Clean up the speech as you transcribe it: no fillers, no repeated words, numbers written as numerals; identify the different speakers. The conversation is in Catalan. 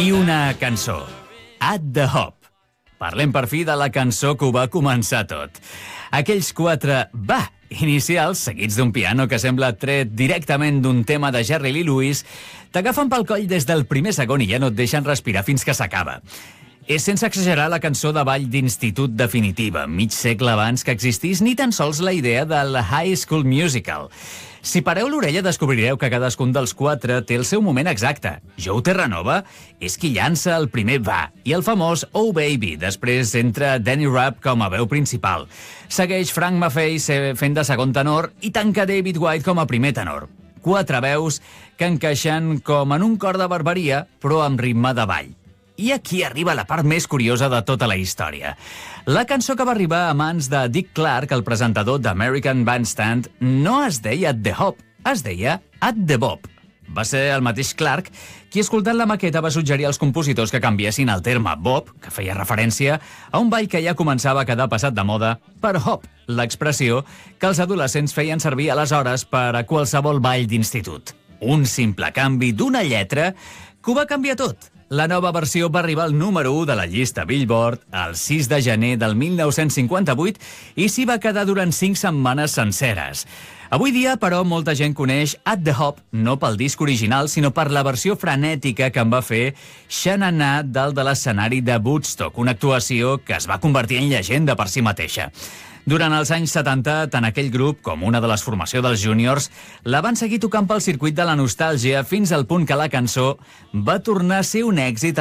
Speaker 1: I una cançó, At the Hop. Parlem per fi de la cançó que ho va començar tot. Aquells 4 va inicials, seguits d'un piano que sembla tret directament d'un tema de Jerry Lee Lewis, t'agafen pel coll des del primer segon i ja no et deixen respirar fins que s'acaba. És sense exagerar la cançó de ball d'institut definitiva, mig segle abans que existís ni tan sols la idea del High School Musical. Si pareu l'orella descobrireu que cadascun dels 4 té el seu moment exacte. Joe Terranova és qui llança el primer va i el famós Oh Baby. Després entra Danny Rapp com a veu principal. Segueix Frank Maffei fent de segon tenor i tanca David White com a primer tenor. 4 veus que encaixen com en un cor de barbaria, però amb ritme de ball. I aquí arriba la part més curiosa de tota la història. La cançó que va arribar a mans de Dick Clark, el presentador d'American Bandstand, no es deia At the Hop, es deia At the Bop. Va ser el mateix Clark qui, escoltant la maqueta, va suggerir als compositors que canviessin el terme bop, que feia referència a un ball que ja començava a quedar passat de moda, per hop, l'expressió que els adolescents feien servir aleshores per a qualsevol ball d'institut. Un simple canvi d'una lletra que ho va canviar tot. La nova versió va arribar al número 1 de la llista Billboard el 6 de gener del 1958 i s'hi va quedar durant 5 setmanes senceres. Avui dia, però, molta gent coneix At the Hop no pel disc original, sinó per la versió frenètica que en va fer Xanana dalt de l'escenari de Woodstock, una actuació que es va convertir en llegenda per si mateixa. Durant els anys 70, tant aquell grup com una de les formacions dels Juniors la van seguir tocant pel circuit de la nostàlgia fins al punt que la cançó va tornar a ser un èxit